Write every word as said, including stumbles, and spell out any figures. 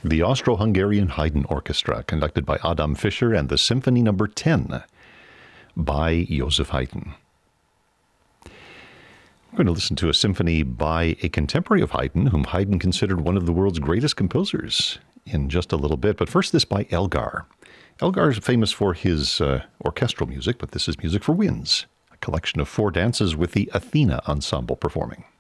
The Austro-Hungarian Haydn Orchestra, conducted by Adam Fischer, and the Symphony Number ten by Joseph Haydn. We're going to listen to a symphony by a contemporary of Haydn, whom Haydn considered one of the world's greatest composers, in just a little bit. But first, this by Elgar. Elgar is famous for his uh, orchestral music, but this is music for winds, a collection of four dances with the Athena Ensemble performing.